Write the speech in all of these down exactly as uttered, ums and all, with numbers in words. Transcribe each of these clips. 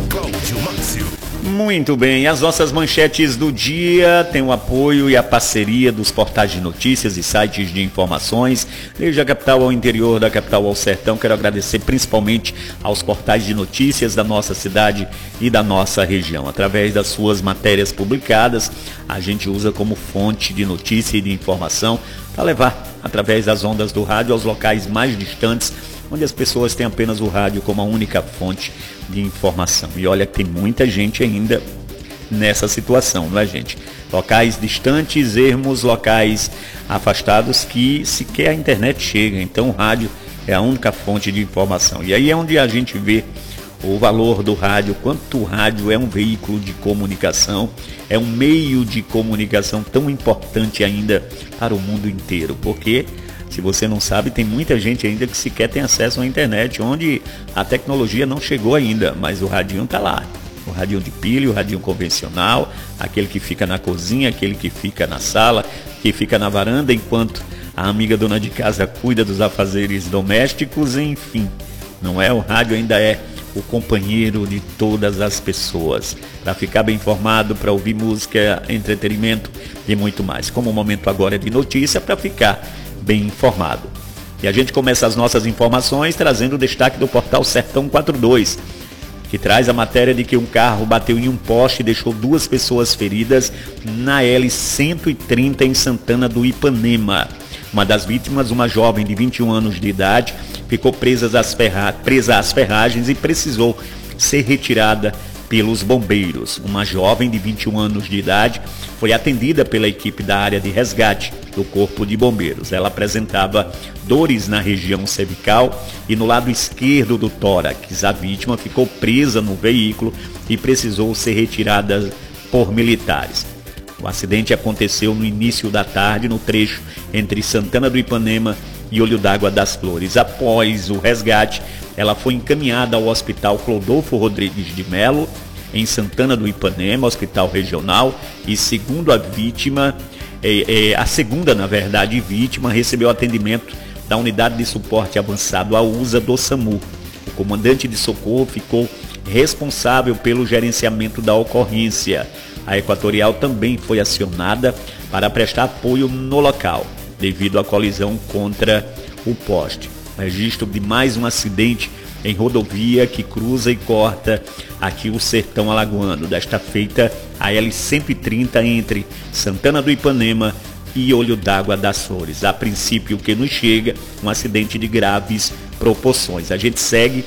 Cláudio Márcio. Muito bem, as nossas manchetes do dia têm o apoio e a parceria dos portais de notícias e sites de informações, desde a capital ao interior, da capital ao sertão. Quero agradecer principalmente aos portais de notícias da nossa cidade e da nossa região. Através das suas matérias publicadas, a gente usa como fonte de notícia e de informação para levar, através das ondas do rádio, aos locais mais distantes, onde as pessoas têm apenas o rádio como a única fonte de informação. E olha que tem muita gente ainda nessa situação, não é, gente? Locais distantes, ermos, locais afastados que sequer a internet chega. Então o rádio é a única fonte de informação. E aí é onde a gente vê o valor do rádio, quanto o rádio é um veículo de comunicação, é um meio de comunicação tão importante ainda para o mundo inteiro, porque se você não sabe, tem muita gente ainda que sequer tem acesso à internet, onde a tecnologia não chegou ainda, mas o radinho está lá. O radinho de pilha, o radinho convencional, aquele que fica na cozinha, aquele que fica na sala, que fica na varanda, enquanto a amiga dona de casa cuida dos afazeres domésticos, enfim. Não é? O rádio ainda é o companheiro de todas as pessoas, para ficar bem informado, para ouvir música, entretenimento e muito mais. Como o momento agora é de notícia, para ficar bem informado. E a gente começa as nossas informações trazendo o destaque do portal Sertão quarenta e dois, que traz a matéria de que um carro bateu em um poste e deixou duas pessoas feridas na L cento e trinta em Santana do Ipanema. Uma das vítimas, uma jovem de vinte e um anos de idade, ficou presa às, ferra... presa às ferragens e precisou ser retirada pelos bombeiros. Uma jovem de vinte e um anos de idade foi atendida pela equipe da área de resgate do Corpo de Bombeiros. Ela apresentava dores na região cervical e no lado esquerdo do tórax. A vítima ficou presa no veículo e precisou ser retirada por militares. O acidente aconteceu no início da tarde, no trecho entre Santana do Ipanema e Olho d'Água das Flores. Após o resgate, ela foi encaminhada ao Hospital Clodolfo Rodrigues de Melo, em Santana do Ipanema, hospital regional, e segundo a vítima, é, é, a segunda, na verdade, vítima, recebeu atendimento da Unidade de Suporte Avançado à U S A do SAMU. O comandante de socorro ficou responsável pelo gerenciamento da ocorrência. A Equatorial também foi acionada para prestar apoio no local, devido à colisão contra o poste. Registro de mais um acidente em rodovia que cruza e corta aqui o sertão alagoano. Desta feita, a L cento e trinta entre Santana do Ipanema e Olho d'Água das Flores. A princípio, o que nos chega, um acidente de graves proporções. A gente segue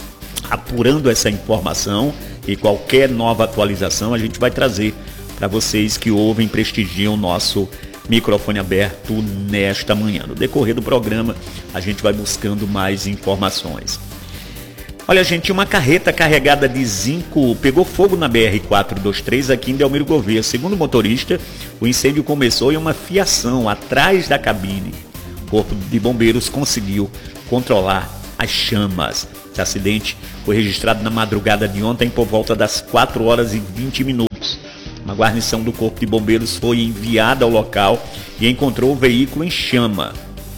apurando essa informação e qualquer nova atualização a gente vai trazer para vocês que ouvem e prestigiam o nosso microfone aberto nesta manhã. No decorrer do programa, a gente vai buscando mais informações. Olha, gente, uma carreta carregada de zinco pegou fogo na B R quatrocentos e vinte e três aqui em Delmiro Gouveia. Segundo o motorista, o incêndio começou em uma fiação atrás da cabine. O Corpo de Bombeiros conseguiu controlar as chamas. Esse acidente foi registrado na madrugada de ontem por volta das quatro horas e vinte minutos. Uma guarnição do Corpo de Bombeiros foi enviada ao local e encontrou o veículo em chama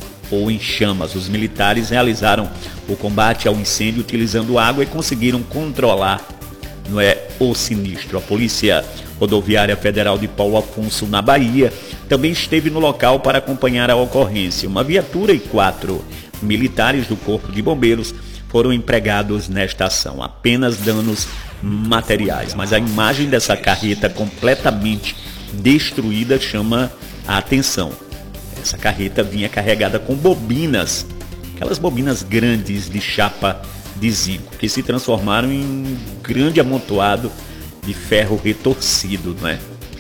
ou em chamas. Os militares realizaram o combate ao incêndio utilizando água e conseguiram controlar, não é, o sinistro. A Polícia Rodoviária Federal de Paulo Afonso, na Bahia, também esteve no local para acompanhar a ocorrência. Uma viatura e quatro militares do Corpo de Bombeiros foram empregados nesta ação. Apenas danos materiais, mas a imagem dessa carreta completamente destruída chama a atenção. Essa carreta vinha carregada com bobinas, aquelas bobinas grandes de chapa de zinco, que se transformaram em um grande amontoado de ferro retorcido, não é?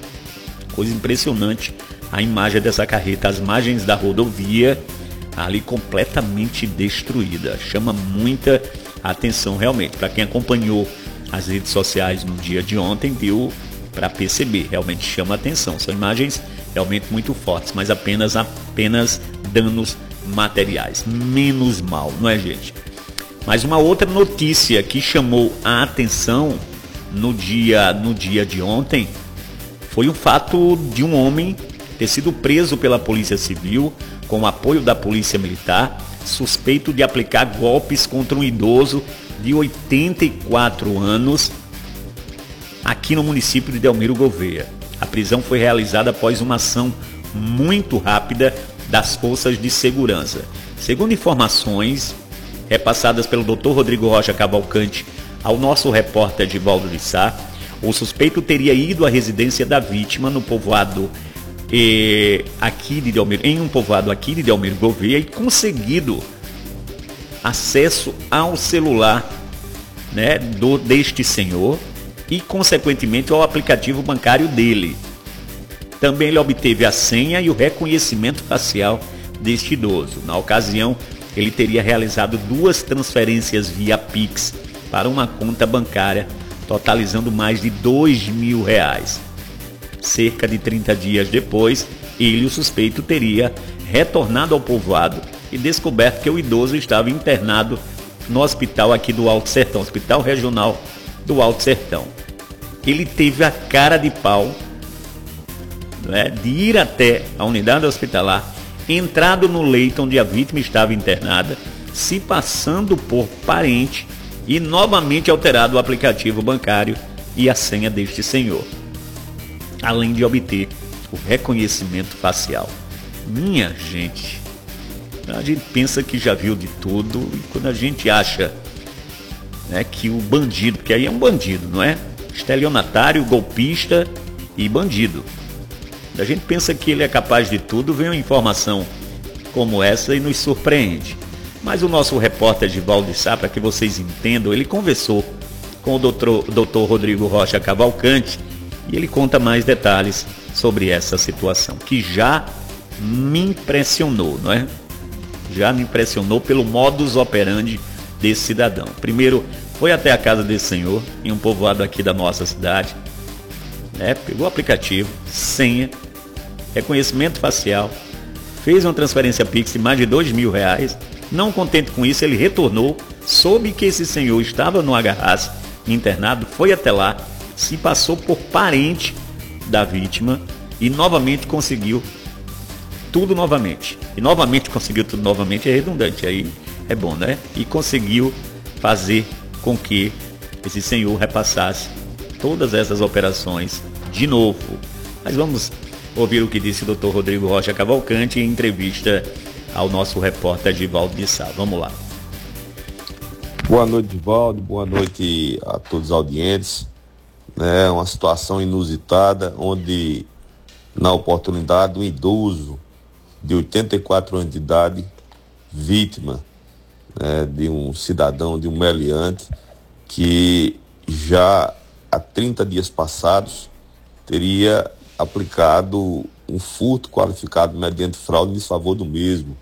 Coisa impressionante a imagem dessa carreta, as margens da rodovia ali completamente destruída. Chama muita atenção realmente. Para quem acompanhou as redes sociais no dia de ontem, deu para perceber, realmente chama atenção. São imagens realmente muito fortes, mas apenas, apenas danos materiais. Menos mal, não é, gente? Mas uma outra notícia que chamou a atenção no dia, no dia de ontem foi o fato de um homem ter sido preso pela Polícia Civil com o apoio da Polícia Militar, suspeito de aplicar golpes contra um idoso de oitenta e quatro anos aqui no município de Delmiro Gouveia. A prisão foi realizada após uma ação muito rápida das forças de segurança. Segundo informações repassadas pelo doutor Rodrigo Rocha Cavalcante ao nosso repórter Edivaldo de Sá, o suspeito teria ido à residência da vítima no povoado eh, aqui de Delmiro, em um povoado aqui de Delmiro Gouveia e conseguido acesso ao celular, né, do, deste senhor e, consequentemente, ao aplicativo bancário dele. Também ele obteve a senha e o reconhecimento facial deste idoso. Na ocasião, ele teria realizado duas transferências via Pix para uma conta bancária, totalizando mais de dois mil reais. Cerca de trinta dias depois, ele, o suspeito, teria retornado ao povoado e descoberto que o idoso estava internado no hospital aqui do Alto Sertão, Hospital Regional do Alto Sertão. Ele teve a cara de pau, né, de ir até a unidade hospitalar, entrado no leito onde a vítima estava internada, se passando por parente e novamente alterado o aplicativo bancário e a senha deste senhor, além de obter o reconhecimento facial. Minha gente, a gente pensa que já viu de tudo e quando a gente acha, né, que o bandido, porque aí é um bandido, não é? Estelionatário, golpista e bandido. A gente pensa que ele é capaz de tudo, vem uma informação como essa e nos surpreende. Mas o nosso repórter Edivaldo de Sá, para que vocês entendam, ele conversou com o doutor, doutor Rodrigo Rocha Cavalcante e ele conta mais detalhes sobre essa situação, que já me impressionou, não é? Já me impressionou pelo modus operandi desse cidadão. Primeiro, foi até a casa desse senhor, em um povoado aqui da nossa cidade, né? Pegou o aplicativo, senha, reconhecimento facial, fez uma transferência Pix de mais de dois mil reais. Não contente com isso, ele retornou, soube que esse senhor estava no agarrás internado, foi até lá, se passou por parente da vítima e novamente conseguiu tudo novamente. E novamente conseguiu tudo novamente, é redundante, aí é bom, né? E conseguiu fazer com que esse senhor repassasse todas essas operações de novo. Mas vamos ouvir o que disse o doutor Rodrigo Rocha Cavalcante em entrevista ao nosso repórter Edivaldo de Sá. Vamos lá. Boa noite, Edivaldo. Boa noite a todos os audientes. É uma situação inusitada, onde, na oportunidade, um idoso de oitenta e quatro anos de idade, vítima, né, de um cidadão, de um meliante, que já há trinta dias passados teria aplicado um furto qualificado mediante fraude em desfavor do mesmo.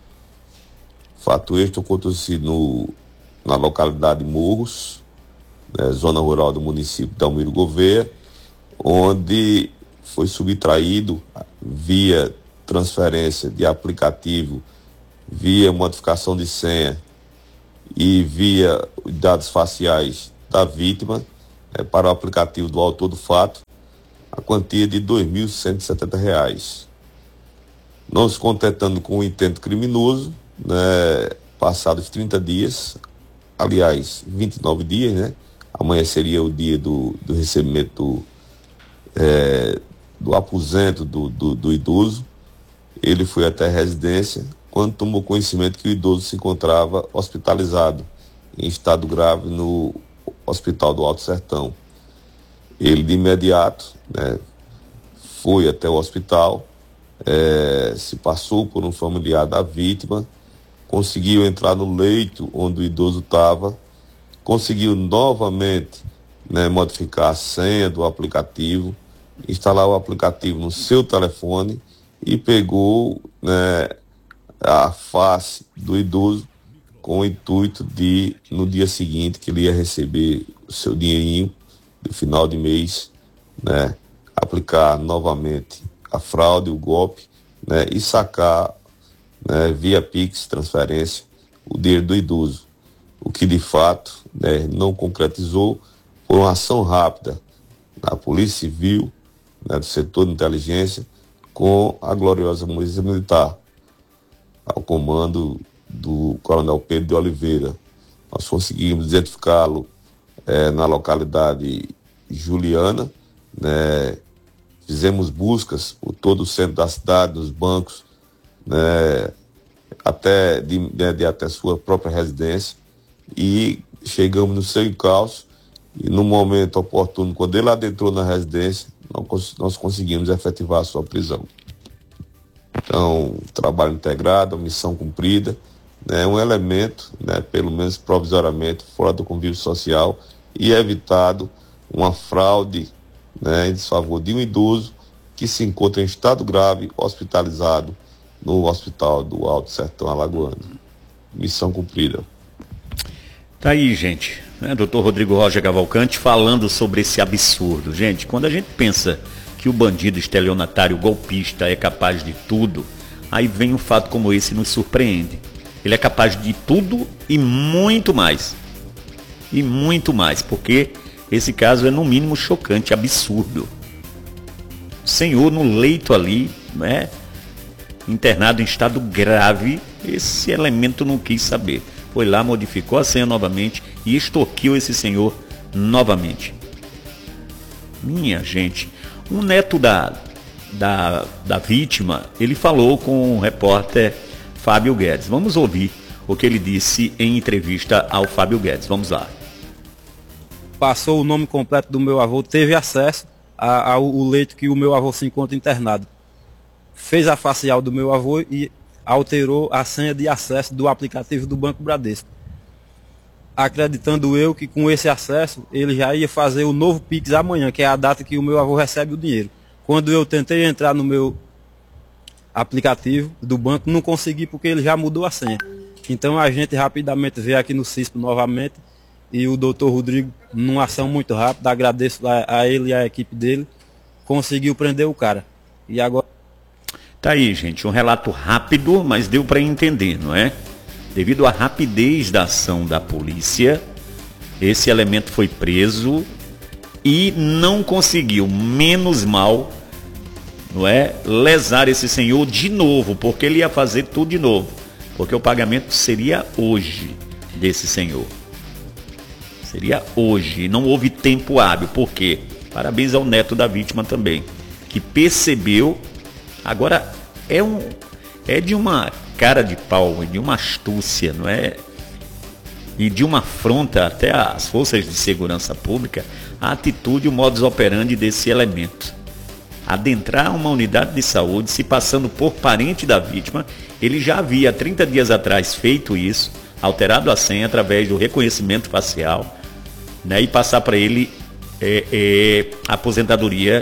Fato este ocorreu-se no, na localidade de Morros, né, zona rural do município de Delmiro Gouveia, onde foi subtraído via transferência de aplicativo, via modificação de senha e via dados faciais da vítima, né, para o aplicativo do autor do fato, a quantia de dois mil cento e setenta reais. Não se contentando com o intento criminoso, né, passados trinta dias, aliás, vinte e nove dias, né? Amanhã seria o dia do, do recebimento é, do aposento do, do, do idoso. Ele foi até a residência quando tomou conhecimento que o idoso se encontrava hospitalizado em estado grave no Hospital do Alto Sertão. Ele de imediato, né, foi até o hospital, é, se passou por um familiar da vítima, conseguiu entrar no leito onde o idoso estava, conseguiu novamente, né, modificar a senha do aplicativo, instalar o aplicativo no seu telefone e pegou, né, a face do idoso com o intuito de, no dia seguinte, que ele ia receber o seu dinheirinho do final de mês, né, aplicar novamente a fraude, o golpe, né, e sacar, né, via Pix, transferência, o dinheiro do idoso. O que de fato, né, não concretizou por uma ação rápida da Polícia Civil, né, do setor de inteligência, com a gloriosa Polícia Militar, ao comando do Coronel Pedro de Oliveira. Nós conseguimos identificá-lo é, na localidade Juliana, né? Fizemos buscas por todo o centro da cidade, nos bancos, né? Até de, de, de até sua própria residência, e chegamos no seu encalço, e no momento oportuno, quando ele adentrou na residência, nós, nós conseguimos efetivar a sua prisão. Então, trabalho integrado, missão cumprida, né, um elemento, né, pelo menos provisoriamente, fora do convívio social, e evitado uma fraude, né, em desfavor de um idoso que se encontra em estado grave, hospitalizado no Hospital do Alto Sertão Alagoano. Missão cumprida. Tá aí, gente, né, doutor Rodrigo Rocha Cavalcante falando sobre esse absurdo. Gente, quando a gente pensa que o bandido estelionatário golpista é capaz de tudo, aí vem um fato como esse e nos surpreende. Ele é capaz de tudo e muito mais. E muito mais, porque esse caso é no mínimo chocante, absurdo. O senhor no leito ali, né, internado em estado grave, esse elemento não quis saber. Foi lá, modificou a senha novamente e extorquiu esse senhor novamente. Minha gente, um neto da, da, da vítima, ele falou com o repórter Fábio Guedes. Vamos ouvir o que ele disse em entrevista ao Fábio Guedes. Vamos lá. Passou o nome completo do meu avô, teve acesso ao, ao leito que o meu avô se encontra internado. Fez a facial do meu avô e alterou a senha de acesso do aplicativo do Banco Bradesco. Acreditando eu que com esse acesso ele já ia fazer o novo Pix amanhã, que é a data que o meu avô recebe o dinheiro. Quando eu tentei entrar no meu aplicativo do banco, não consegui porque ele já mudou a senha. Então a gente rapidamente veio aqui no CISP novamente e o doutor Rodrigo, numa ação muito rápida, agradeço a, a ele e a equipe dele, conseguiu prender o cara. E agora... Tá aí, gente, um relato rápido, mas deu para entender, não é? Devido à rapidez da ação da polícia, esse elemento foi preso e não conseguiu, menos mal, não é, lesar esse senhor de novo, porque ele ia fazer tudo de novo, porque o pagamento seria hoje desse senhor. Seria hoje, não houve tempo hábil. Por quê? Parabéns ao neto da vítima também, que percebeu. Agora, é, um, é de uma cara de pau, de uma astúcia, não é? E de uma afronta até às forças de segurança pública, a atitude e o modus operandi desse elemento. Adentrar uma unidade de saúde, se passando por parente da vítima, ele já havia trinta dias atrás feito isso, alterado a senha através do reconhecimento facial, né, e passar para ele é, é, a aposentadoria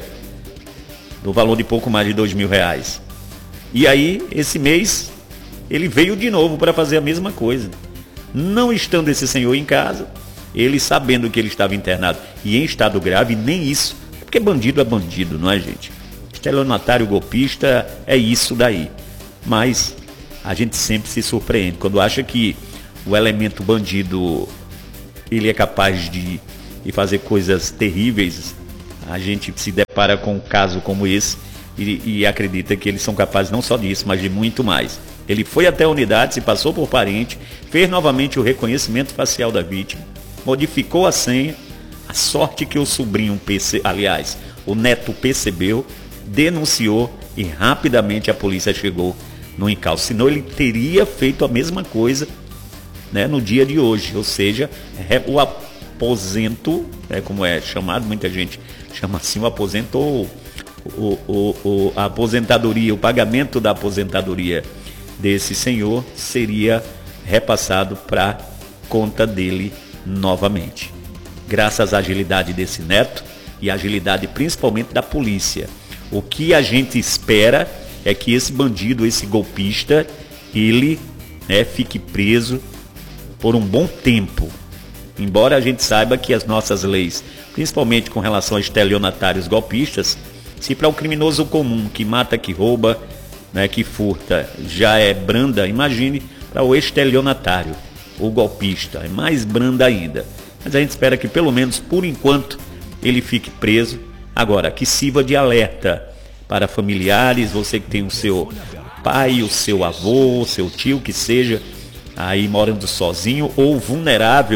no valor de pouco mais de dois mil reais. E aí, esse mês, ele veio de novo para fazer a mesma coisa. Não estando esse senhor em casa, ele sabendo que ele estava internado e em estado grave, nem isso, porque bandido é bandido, não é, gente? Estelionatário golpista é isso daí. Mas a gente sempre se surpreende quando acha que o elemento bandido ele é capaz de, de fazer coisas terríveis. A gente se depara com um caso como esse e, e acredita que eles são capazes não só disso, mas de muito mais. Ele foi até a unidade, se passou por parente, fez novamente o reconhecimento facial da vítima, modificou a senha. A sorte que o sobrinho, perce... aliás, o neto percebeu, denunciou e rapidamente a polícia chegou no encalço. Senão ele teria feito a mesma coisa, né, no dia de hoje. Ou seja, o aposento, é como é chamado, muita gente chama assim o aposento, ou o, o, o, a aposentadoria, o pagamento da aposentadoria desse senhor seria repassado para conta dele novamente. Graças à agilidade desse neto e à agilidade principalmente da polícia. O que a gente espera é que esse bandido, esse golpista, ele, né, fique preso por um bom tempo. Embora a gente saiba que as nossas leis, principalmente com relação a estelionatários golpistas, se para o criminoso comum que mata, que rouba, né, que furta, já é branda, imagine para o estelionatário, o golpista, é mais branda ainda. Mas a gente espera que pelo menos por enquanto ele fique preso. Agora, que sirva de alerta para familiares, você que tem o seu pai, o seu avô, o seu tio, que seja aí morando sozinho ou vulnerável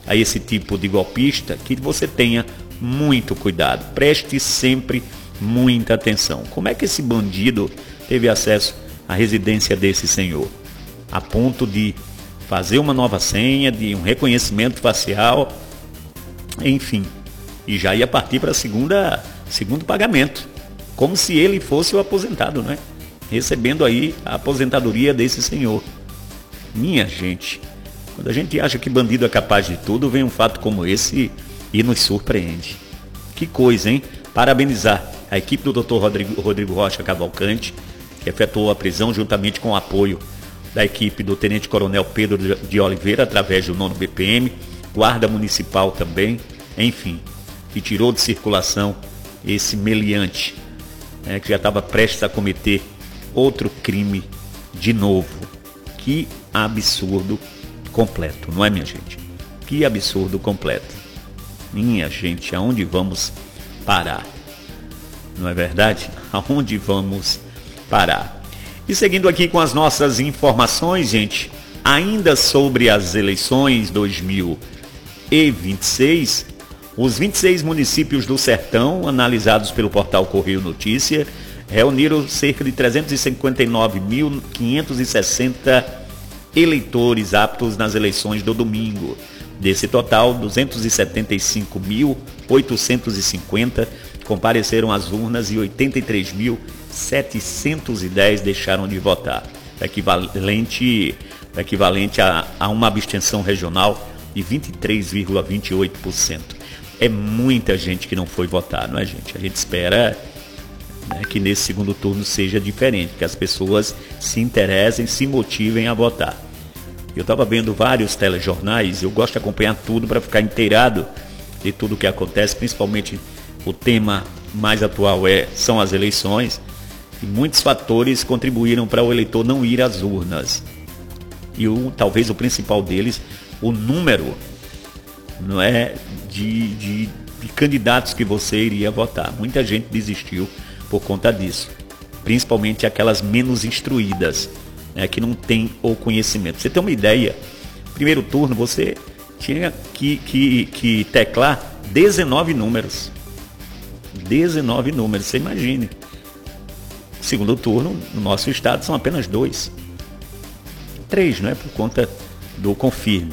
a esse tipo de golpista, que você tenha muito cuidado, preste sempre muita atenção. Como é que esse bandido teve acesso à residência desse senhor? A ponto de fazer uma nova senha, de um reconhecimento facial, enfim, e já ia partir para segunda segundo pagamento, como se ele fosse o aposentado, né? Recebendo aí a aposentadoria desse senhor. Minha gente, quando a gente acha que bandido é capaz de tudo, vem um fato como esse e nos surpreende. Que coisa, hein? Parabenizar a equipe do doutor Rodrigo, Rodrigo Rocha Cavalcante, que efetuou a prisão juntamente com o apoio da equipe do Tenente Coronel Pedro de Oliveira, através do nono B P M, Guarda Municipal também, enfim, que tirou de circulação esse meliante, né, que já estava prestes a cometer outro crime de novo. Que absurdo completo, não é, minha gente? Que absurdo completo. Minha gente, aonde vamos parar? Não é verdade? Aonde vamos parar? E seguindo aqui com as nossas informações, gente, ainda sobre as eleições dois mil e vinte e seis, os vinte e seis municípios do Sertão, analisados pelo portal Correio Notícia, reuniram cerca de trezentos e cinquenta e nove mil quinhentos e sessenta eleitores aptos nas eleições do domingo. Desse total, duzentos e setenta e cinco mil oitocentos e cinquenta compareceram às urnas e oitenta e três mil setecentos e dez deixaram de votar, equivalente, equivalente a, a uma abstenção regional de vinte e três vírgula vinte e oito por cento. É muita gente que não foi votar, não é, gente? A gente espera, né, que nesse segundo turno seja diferente, que as pessoas se interessem, se motivem a votar. Eu estava vendo vários telejornais, eu gosto de acompanhar tudo para ficar inteirado de tudo que acontece, principalmente o tema mais atual é, são as eleições, e muitos fatores contribuíram para o eleitor não ir às urnas. E o, talvez o principal deles, o número, não é, de, de, de candidatos que você iria votar. Muita gente desistiu por conta disso, principalmente aquelas menos instruídas, né, que não tem o conhecimento. Você tem uma ideia, primeiro turno você tinha que, que, que teclar dezenove números. dezenove números, você imagine. Segundo turno, no nosso estado, são apenas dois. Três, não é? Por conta do confirme.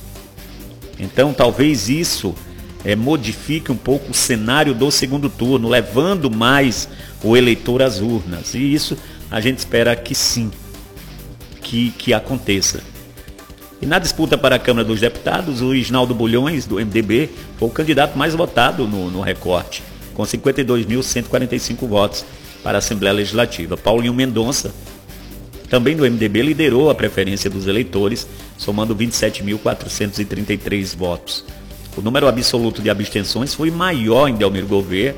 Então, talvez isso é, modifique um pouco o cenário do segundo turno, levando mais o eleitor às urnas. E isso a gente espera que sim, que, que aconteça. E na disputa para a Câmara dos Deputados, o Isnaldo Bulhões, do M D B, foi o candidato mais votado no, no recorte, com cinquenta e dois mil cento e quarenta e cinco votos para a Assembleia Legislativa. Paulinho Mendonça, também do M D B, liderou a preferência dos eleitores, somando vinte e sete mil quatrocentos e trinta e três votos. O número absoluto de abstenções foi maior em Delmiro Gouveia,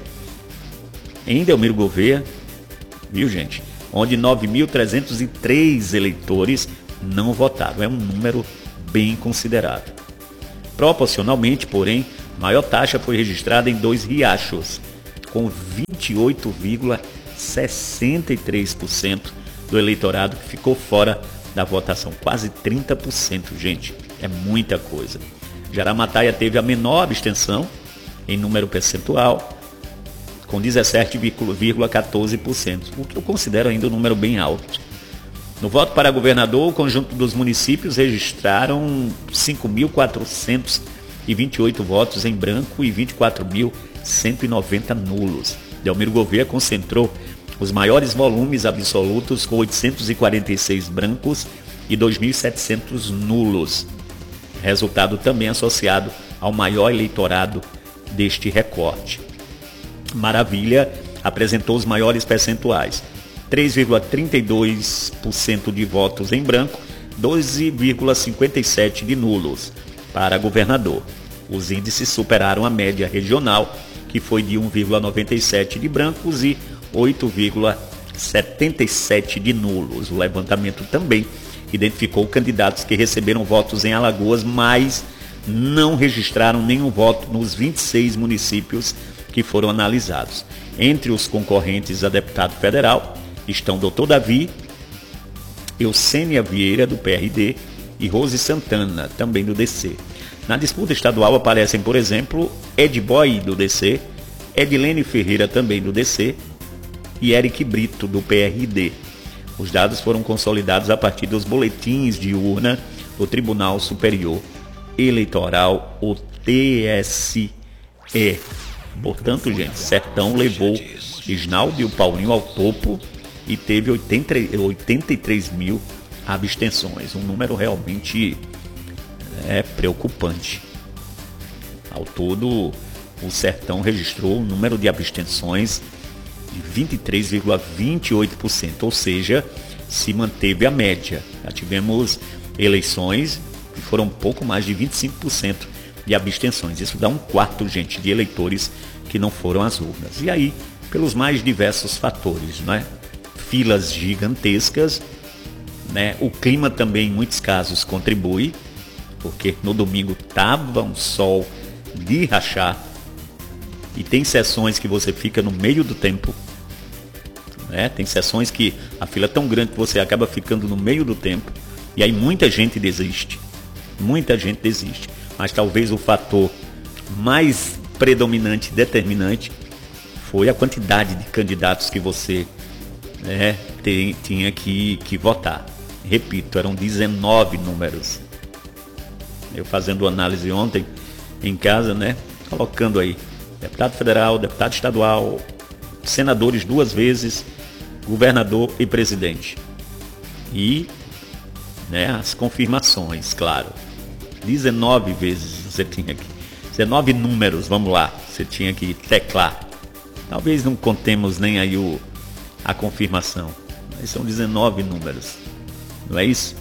em Delmiro Gouveia, viu, gente? Onde nove mil trezentos e três eleitores não votaram. É um número bem considerável. Proporcionalmente, porém, a maior taxa foi registrada em Dois Riachos, com vinte e oito vírgula sessenta e três por cento do eleitorado que ficou fora da votação. Quase trinta por cento, gente. É muita coisa. Jaramataia teve a menor abstenção em número percentual, com dezessete vírgula quatorze por cento, o que eu considero ainda um número bem alto. No voto para governador, o conjunto dos municípios registraram cinco mil quatrocentos e vinte e oito votos em branco e vinte e quatro mil cento e noventa nulos. Delmiro Gouveia concentrou os maiores volumes absolutos, com oitocentos e quarenta e seis brancos e dois mil e setecentos nulos. Resultado também associado ao maior eleitorado deste recorte. Maravilha apresentou os maiores percentuais: três vírgula trinta e dois por cento de votos em branco, doze vírgula cinquenta e sete por cento de nulos. Para governador, os índices superaram a média regional, que foi de um vírgula noventa e sete por cento de brancos e oito vírgula setenta e sete por cento de nulos. O levantamento também identificou candidatos que receberam votos em Alagoas, mas não registraram nenhum voto nos vinte e seis municípios que foram analisados. Entre os concorrentes a deputado federal estão doutor Davi, Eusênia Vieira, do P R D, e Rose Santana, também do D C. Na disputa estadual aparecem, por exemplo, Ed Boy, do D C, Edilene Ferreira, também do D C, e Eric Brito, do P R D. Os dados foram consolidados a partir dos boletins de urna do Tribunal Superior Eleitoral, o T S E. Portanto, gente, Sertão levou Isnaldo e o Paulinho ao topo e teve oitenta, oitenta e três mil abstenções. Um número realmente é preocupante. Ao todo, o Sertão registrou um número de abstenções de vinte e três vírgula vinte e oito por cento, ou seja, se manteve a média. Já tivemos eleições que foram um pouco mais de vinte e cinco por cento de abstenções. Isso dá um quarto, gente, de eleitores que não foram às urnas. E aí, pelos mais diversos fatores, né? Filas gigantescas, né? O clima também, em muitos casos, contribui, porque no domingo estava um sol de rachar, e tem sessões que você fica no meio do tempo, né? Tem sessões que a fila é tão grande que você acaba ficando no meio do tempo, e aí muita gente desiste, muita gente desiste, mas talvez o fator mais predominante, determinante, foi a quantidade de candidatos que você, né, tem, tinha que, que votar. Repito, eram dezenove números. Eu fazendo análise ontem em casa, né, colocando aí deputado federal, deputado estadual, senadores duas vezes, governador e presidente. E, né, as confirmações, claro. dezenove vezes você tinha aqui. dezenove números, vamos lá, você tinha que teclar. Talvez não contemos nem aí o, a confirmação, mas são dezenove números, não é isso?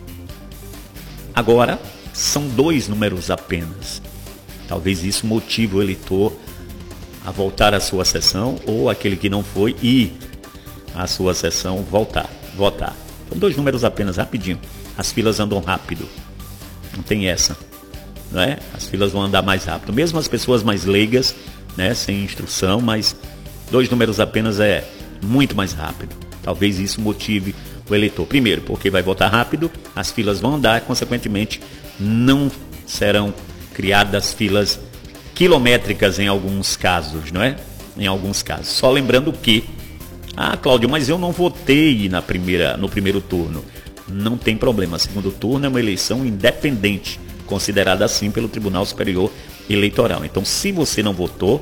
Agora, são dois números apenas. Talvez isso motive o eleitor a voltar à sua sessão, ou aquele que não foi ir à sua sessão voltar, votar. São dois números apenas, rapidinho. As filas andam rápido, não tem essa, não é? As filas vão andar mais rápido, mesmo as pessoas mais leigas, né, sem instrução, mas dois números apenas é muito mais rápido. Talvez isso motive o eleitor. Primeiro, porque vai votar rápido, as filas vão andar, consequentemente, não serão criadas filas quilométricas em alguns casos, não é? Em alguns casos. Só lembrando que, ah, Cláudio, mas eu não votei na primeira, no primeiro turno. Não tem problema. Segundo turno é uma eleição independente, considerada assim pelo Tribunal Superior Eleitoral. Então, se você não votou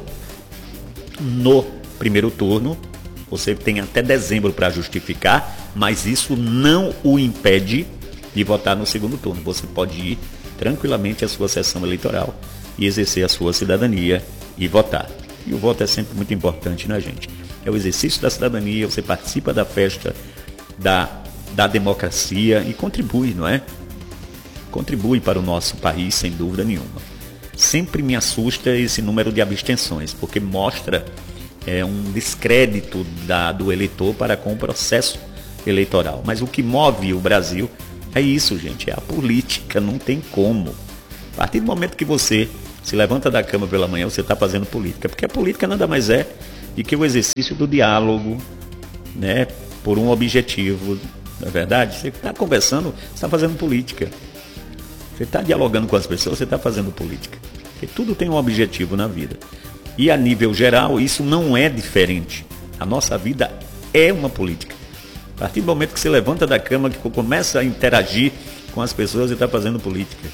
no primeiro turno, você tem até dezembro para justificar, mas isso não o impede de votar no segundo turno. Você pode ir tranquilamente à sua sessão eleitoral e exercer a sua cidadania e votar. E o voto é sempre muito importante, né, gente? É o exercício da cidadania, você participa da festa da, da democracia e contribui, não é? Contribui para o nosso país, sem dúvida nenhuma. Sempre me assusta esse número de abstenções, porque mostra é, um descrédito da, do eleitor para com o processo eleitoral. Mas o que move o Brasil é isso, gente, é a política, não tem como. A partir do momento que você se levanta da cama pela manhã, você está fazendo política, porque a política nada mais é do que o exercício do diálogo, né, por um objetivo, não é verdade? Você está conversando, você está fazendo política. Você está dialogando com as pessoas, você está fazendo política. Porque tudo tem um objetivo na vida. E a nível geral, isso não é diferente. A nossa vida é uma política. A partir do momento que você levanta da cama, que começa a interagir com as pessoas, você está fazendo política.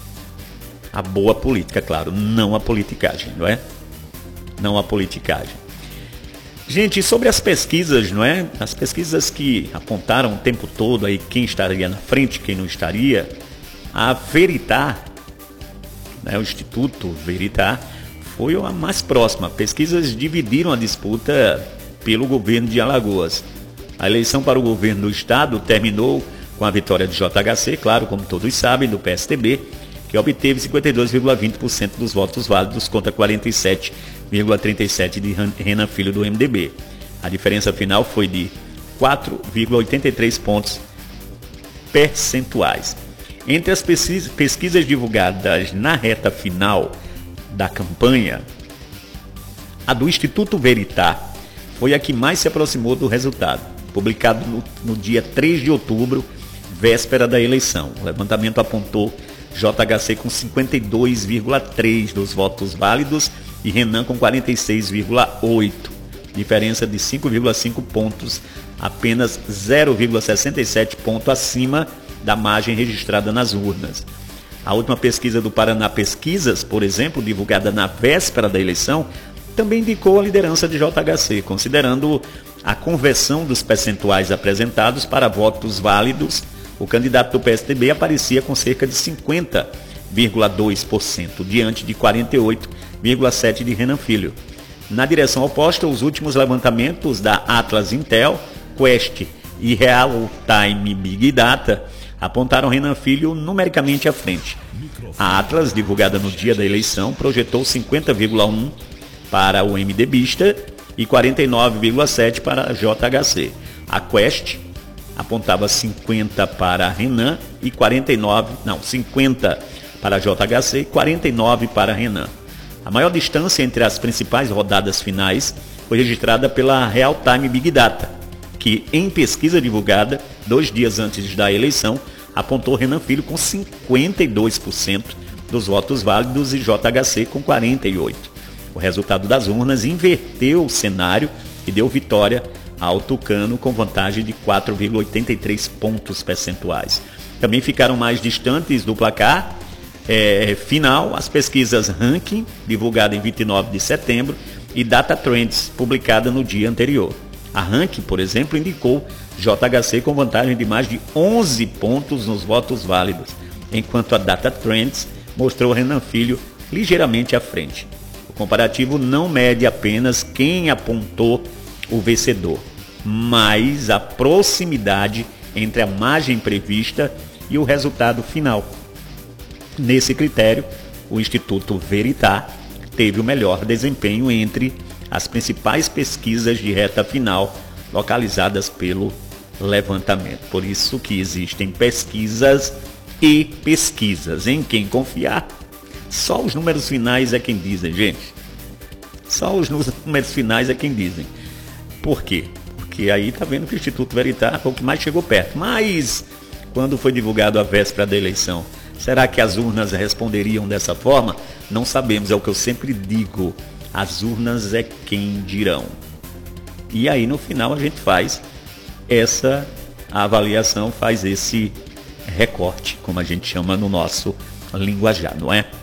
A boa política, claro, não a politicagem, não é? Não a politicagem. Gente, sobre as pesquisas, não é? As pesquisas que apontaram o tempo todo aí quem estaria na frente, quem não estaria, a Veritar, né, o Instituto Veritar, foi a mais próxima. Pesquisas dividiram a disputa pelo governo de Alagoas. A eleição para o governo do estado terminou com a vitória de J H C, claro, como todos sabem, do P S D B, que obteve cinquenta e dois vírgula vinte por cento dos votos válidos contra quarenta e sete vírgula trinta e sete por cento de Renan Filho do M D B. A diferença final foi de quatro vírgula oitenta e três pontos percentuais. Entre as pesquisas divulgadas na reta final da campanha, a do Instituto Veritar foi a que mais se aproximou do resultado, publicado no, no dia três de outubro, véspera da eleição. O levantamento apontou J H C com cinquenta e dois vírgula três dos votos válidos e Renan com quarenta e seis vírgula oito. Diferença de cinco vírgula cinco pontos, apenas zero vírgula sessenta e sete ponto acima da margem registrada nas urnas. A última pesquisa do Paraná Pesquisas, por exemplo, divulgada na véspera da eleição, também indicou a liderança de J H C, considerando a conversão dos percentuais apresentados para votos válidos. O candidato do P S D B aparecia com cerca de cinquenta vírgula dois por cento, diante de quarenta e oito vírgula sete por cento de Renan Filho. Na direção oposta, os últimos levantamentos da Atlas Intel, Quest e Real Time Big Data apontaram Renan Filho numericamente à frente. A Atlas, divulgada no dia da eleição, projetou cinquenta vírgula um por cento para o MDBista e quarenta e nove vírgula sete por cento para a J H C. A Quest apontava cinquenta para Renan e quarenta e nove, não, cinquenta para a J H C e quarenta e nove para Renan. A maior distância entre as principais rodadas finais foi registrada pela Real Time Big Data, que em pesquisa divulgada dois dias antes da eleição apontou Renan Filho com cinquenta e dois por cento dos votos válidos e J H C com quarenta e oito por cento. O resultado das urnas inverteu o cenário e deu vitória ao Tucano com vantagem de quatro vírgula oitenta e três pontos percentuais. Também ficaram mais distantes do placar é, final as pesquisas Ranking, divulgada em vinte e nove de setembro, e Data Trends, publicada no dia anterior. A Ranking, por exemplo, indicou J H C com vantagem de mais de onze pontos nos votos válidos, enquanto a Data Trends mostrou Renan Filho ligeiramente à frente. O comparativo não mede apenas quem apontou o vencedor, mas a proximidade entre a margem prevista e o resultado final. Nesse critério, o Instituto Veritá teve o melhor desempenho entre as principais pesquisas de reta final localizadas pelo levantamento. Por isso que existem pesquisas e pesquisas. Em quem confiar? Só os números finais é quem dizem, gente. Só os números finais é quem dizem. Por quê? Porque aí tá vendo que o Instituto Veritá foi o que mais chegou perto. Mas, quando foi divulgado a véspera da eleição, será que as urnas responderiam dessa forma? Não sabemos, é o que eu sempre digo. As urnas é quem dirão. E aí, no final, a gente faz essa avaliação, faz esse recorte, como a gente chama no nosso linguajar, não é?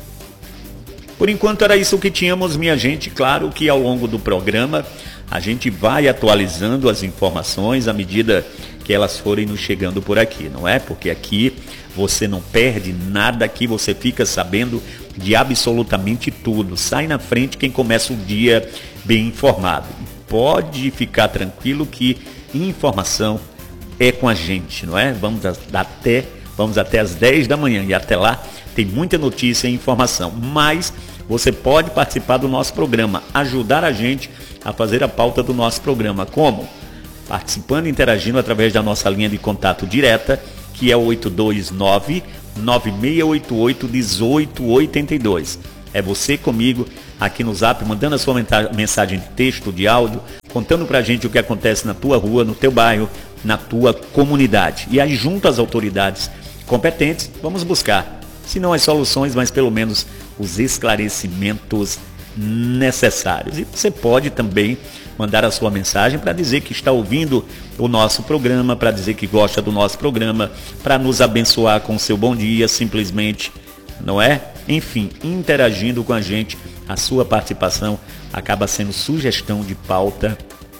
Por enquanto era isso que tínhamos, minha gente. Claro que ao longo do programa a gente vai atualizando as informações à medida que elas forem nos chegando por aqui, não é? Porque aqui você não perde nada, aqui você fica sabendo de absolutamente tudo. Sai na frente quem começa o dia bem informado. Pode ficar tranquilo que informação é com a gente, não é? Vamos até, vamos até às dez da manhã e até lá tem muita notícia e informação, mas você pode participar do nosso programa, ajudar a gente a fazer a pauta do nosso programa. Como? Participando e interagindo através da nossa linha de contato direta, que é o oito dois nove, nove seis oito oito, um oito oito dois. É você comigo aqui no Zap, mandando a sua mensagem de texto, de áudio, contando pra gente o que acontece na tua rua, no teu bairro, na tua comunidade. E aí, junto às autoridades competentes, vamos buscar, se não as soluções, mas pelo menos os esclarecimentos necessários. E você pode também mandar a sua mensagem para dizer que está ouvindo o nosso programa, para dizer que gosta do nosso programa, para nos abençoar com o seu bom dia, simplesmente, não é? Enfim, interagindo com a gente, a sua participação acaba sendo sugestão de pauta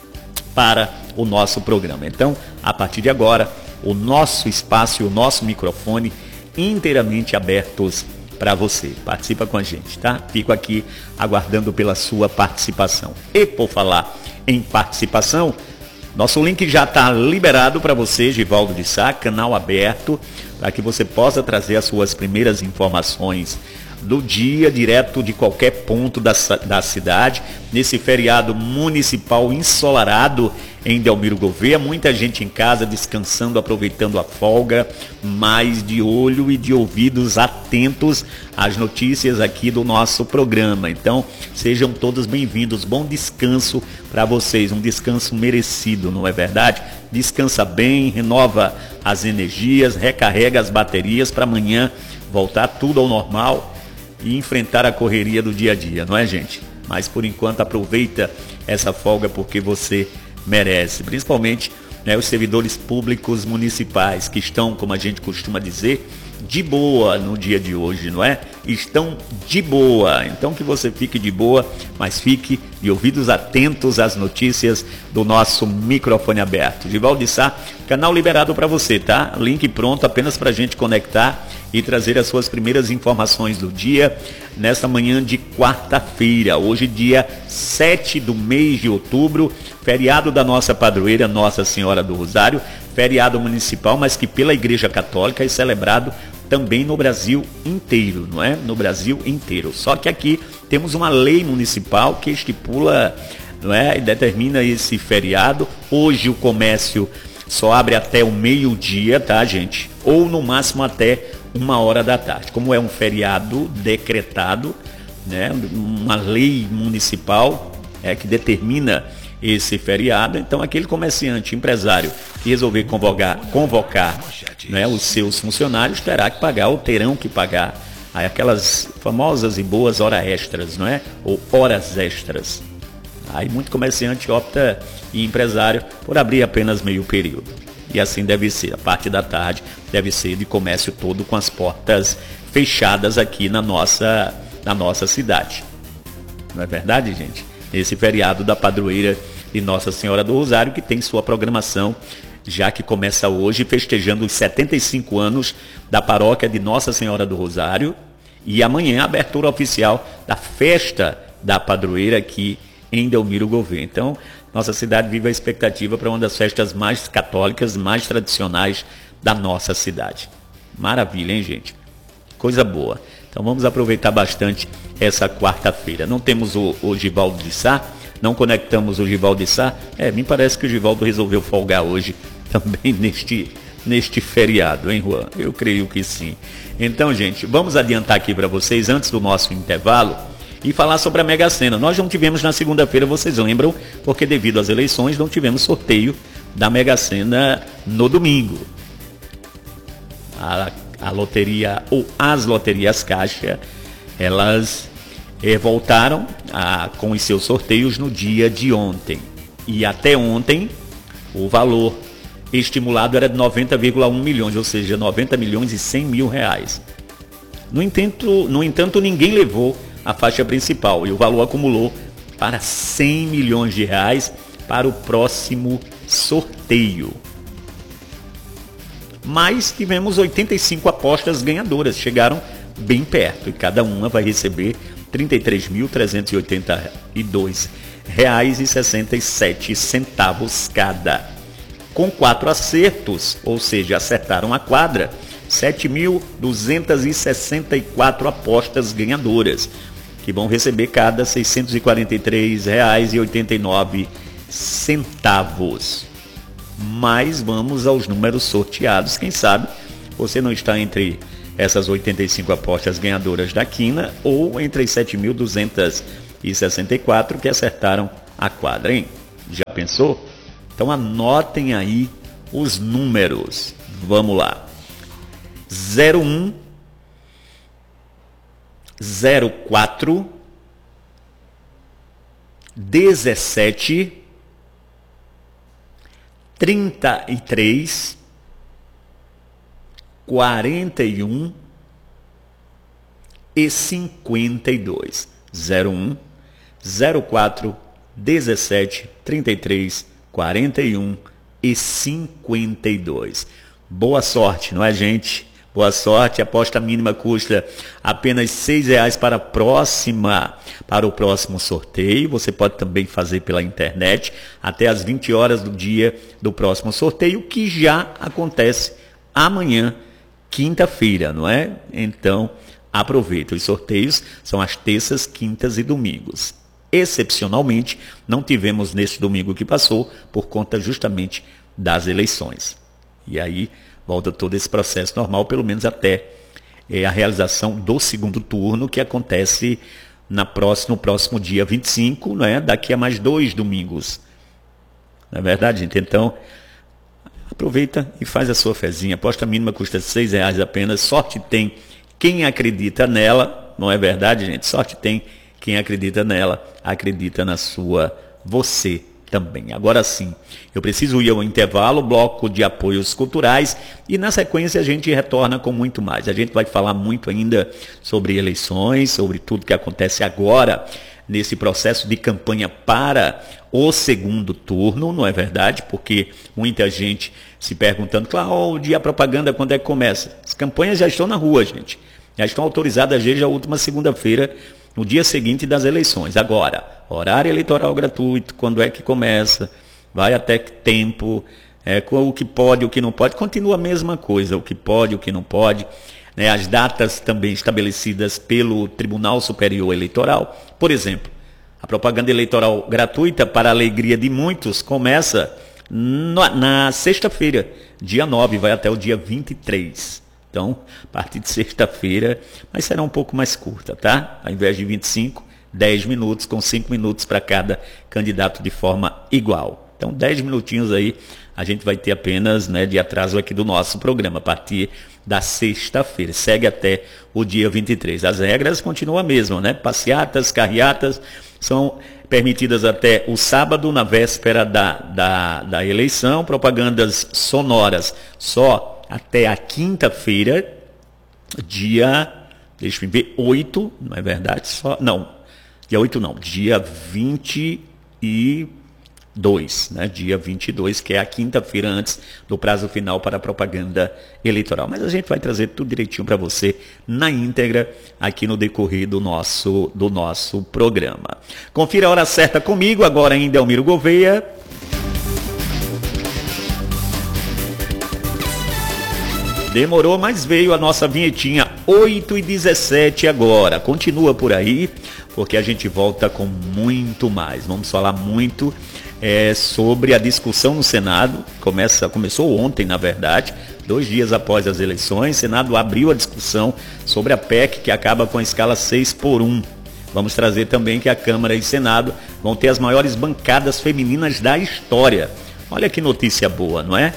para o nosso programa. Então, a partir de agora, o nosso espaço e o nosso microfone inteiramente abertos para você. Participa com a gente, tá? Fico aqui aguardando pela sua participação. E por falar em participação, nosso link já está liberado para você, Givaldo de Sá, canal aberto, para que você possa trazer as suas primeiras informações do dia, direto de qualquer ponto da, da cidade, nesse feriado municipal ensolarado em Delmiro Gouveia. Muita gente em casa descansando, aproveitando a folga, mas de olho e de ouvidos atentos às notícias aqui do nosso programa. Então, sejam todos bem-vindos. Bom descanso para vocês, um descanso merecido, não é verdade? Descansa bem, renova as energias, recarrega as baterias para amanhã voltar tudo ao normal e enfrentar a correria do dia a dia, não é, gente? Mas por enquanto aproveita essa folga porque você merece, principalmente, né, os servidores públicos municipais que estão, como a gente costuma dizer, de boa no dia de hoje, não é? Estão de boa. Então que você fique de boa, mas fique de ouvidos atentos às notícias do nosso microfone aberto. Givaldo Sá, canal liberado para você, tá? Link pronto apenas para a gente conectar e trazer as suas primeiras informações do dia nesta manhã de quarta-feira. Hoje, dia sete do mês de outubro, feriado da nossa padroeira Nossa Senhora do Rosário, feriado municipal, mas que pela Igreja Católica é celebrado também no Brasil inteiro, não é? No Brasil inteiro. Só que aqui temos uma lei municipal que estipula, não é? E determina esse feriado. Hoje o comércio só abre até o meio-dia, tá, gente? Ou no máximo até uma hora da tarde. Como é um feriado decretado, né? Uma lei municipal é que determina esse feriado, então aquele comerciante, empresário que resolver convocar, convocar né, os seus funcionários terá que pagar ou terão que pagar aquelas famosas e boas horas extras, não é? Ou horas extras. Aí muito comerciante opta e empresário por abrir apenas meio período. E assim deve ser. A parte da tarde deve ser de comércio todo com as portas fechadas aqui na nossa, na nossa cidade. Não é verdade, gente? Esse feriado da padroeira de Nossa Senhora do Rosário, que tem sua programação, já que começa hoje, festejando os setenta e cinco anos da paróquia de Nossa Senhora do Rosário, e amanhã a abertura oficial da festa da padroeira aqui em Delmiro Gouveia. Então, nossa cidade vive a expectativa para uma das festas mais católicas, mais tradicionais da nossa cidade. Maravilha, hein, gente? Coisa boa. Então vamos aproveitar bastante essa quarta-feira. Não temos o, o Givaldo de Sá, não conectamos o Givaldo de Sá. É, me parece que o Givaldo resolveu folgar hoje também neste, neste feriado, hein, Juan? Eu creio que sim. Então, gente, vamos adiantar aqui para vocês, antes do nosso intervalo, e falar sobre a Mega Sena. Nós não tivemos na segunda-feira, vocês lembram, porque devido às eleições não tivemos sorteio da Mega Sena no domingo. A, a loteria, ou as loterias Caixa, elas eh, voltaram a, com os seus sorteios no dia de ontem. E até ontem, o valor estimulado era de noventa vírgula um milhões, ou seja, noventa milhões e cem mil reais. No entanto, no entanto, ninguém levou a faixa principal e o valor acumulou para cem milhões de reais para o próximo sorteio. Mas tivemos oitenta e cinco apostas ganhadoras, chegaram bem perto e cada uma vai receber trinta e três mil trezentos e oitenta e dois reais e sessenta e sete centavos cada. Com quatro acertos, ou seja, acertaram a quadra, sete mil duzentas e sessenta e quatro apostas ganhadoras, que vão receber cada seiscentos e quarenta e três reais e oitenta e nove centavos. Mas vamos aos números sorteados. Quem sabe você não está entre essas oitenta e cinco apostas ganhadoras da quina ou entre as sete mil duzentas e sessenta e quatro que acertaram a quadra, hein? Já pensou? Então anotem aí os números. Vamos lá. zero um, zero quatro, dezessete, trinta e três, quarenta e um e cinquenta e dois. zero um, zero quatro, dezessete, trinta e três, quarenta e um e cinquenta e dois. Boa sorte, não é, gente? Boa sorte. A aposta mínima custa apenas seis reais para a próxima, para o próximo sorteio. Você pode também fazer pela internet até às vinte horas do dia do próximo sorteio, que já acontece amanhã, quinta-feira, não é? Então, aproveita. Os sorteios são às terças, quintas e domingos. Excepcionalmente, não tivemos neste domingo que passou, por conta justamente das eleições. E aí volta todo esse processo normal, pelo menos até é, a realização do segundo turno, que acontece na próxima, no próximo dia vinte e cinco, né? Daqui a mais dois domingos. Não é verdade, gente? Então, aproveita e faz a sua fezinha. A aposta mínima custa seis reais apenas. Sorte tem Quem acredita nela, não é verdade, gente? Sorte tem quem acredita nela, acredita na sua você também. Agora sim, eu preciso ir ao intervalo, bloco de apoios culturais, e na sequência a gente retorna com muito mais. A gente vai falar muito ainda sobre eleições, sobre tudo que acontece agora nesse processo de campanha para o segundo turno, não é verdade? Porque muita gente se perguntando, Cláudio, e a propaganda quando é que começa? As campanhas já estão na rua, gente. Já estão autorizadas desde a última segunda-feira, no dia seguinte das eleições. Agora, horário eleitoral gratuito, quando é que começa, vai até que tempo, é, o que pode, o que não pode, continua a mesma coisa, o que pode, o que não pode, né, as datas também estabelecidas pelo Tribunal Superior Eleitoral. Por exemplo, a propaganda eleitoral gratuita, para a alegria de muitos, começa na, na sexta-feira, dia nove, vai até o dia vinte e três. Então, a partir de sexta-feira, mas será um pouco mais curta, tá? Ao invés de vinte e cinco, dez minutos, com cinco minutos para cada candidato de forma igual. Então, dez minutinhos aí, a gente vai ter apenas, né, de atraso aqui do nosso programa, a partir da sexta-feira. Segue até o dia vinte e três. As regras continuam a mesma, né? Passeatas, carreatas são permitidas até o sábado, na véspera da, da, da eleição. Propagandas sonoras só até a quinta-feira, dia, deixa eu ver, oito, não é verdade? Só, não, dia oito não, dia vinte e dois, né? Dia vinte e dois, que é a quinta-feira antes do prazo final para a propaganda eleitoral. Mas a gente vai trazer tudo direitinho para você na íntegra aqui no decorrer do nosso, do nosso programa. Confira a hora certa comigo, agora em Delmiro Gouveia. Demorou, mas veio a nossa vinhetinha, oito e dezessete agora. Continua por aí, porque a gente volta com muito mais. Vamos falar muito é, sobre a discussão no Senado. Começa, começou ontem, na verdade, dois dias após as eleições. O Senado abriu a discussão sobre a P E C, que acaba com a escala seis por um. Vamos trazer também que a Câmara e Senado vão ter as maiores bancadas femininas da história. Olha que notícia boa, não é?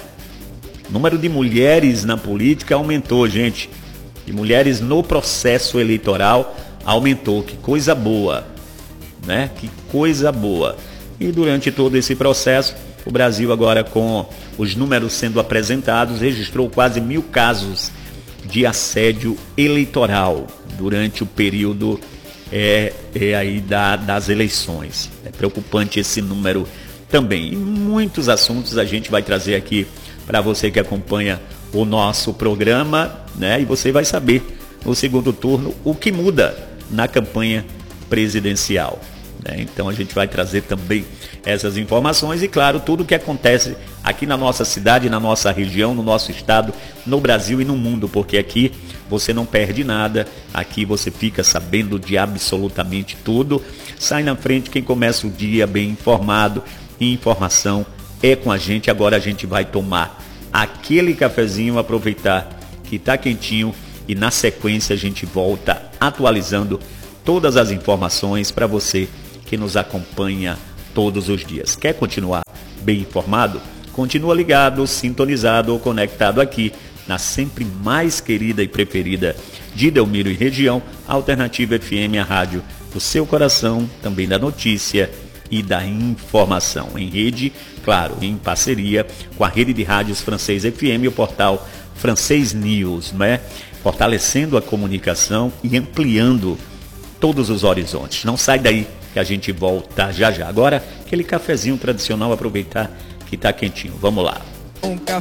O número de mulheres na política aumentou, gente. De mulheres no processo eleitoral aumentou. Que coisa boa, né? Que coisa boa. E durante todo esse processo, o Brasil agora, com os números sendo apresentados, registrou quase mil casos de assédio eleitoral durante o período é, é aí da, das eleições. É preocupante esse número também. E muitos assuntos a gente vai trazer aqui para você que acompanha o nosso programa, né? E você vai saber no segundo turno o que muda na campanha presidencial, né? Então a gente vai trazer também essas informações e, claro, tudo o que acontece aqui na nossa cidade, na nossa região, no nosso estado, no Brasil e no mundo, porque aqui você não perde nada, aqui você fica sabendo de absolutamente tudo. Sai na frente quem começa o dia bem informado, e informação é com a gente. Agora a gente vai tomar aquele cafezinho, aproveitar que está quentinho e na sequência a gente volta atualizando todas as informações para você que nos acompanha todos os dias. Quer continuar bem informado? Continua ligado, sintonizado ou conectado aqui na sempre mais querida e preferida de Delmiro e região, Alternativa F M, a rádio do seu coração, também da notícia e da informação, em rede, claro, em parceria com a rede de rádios Francês F M e o portal Francês News, né? Fortalecendo a comunicação e ampliando todos os horizontes. Não sai daí que a gente volta já já. Agora, aquele cafezinho tradicional, aproveitar que está quentinho. Vamos lá.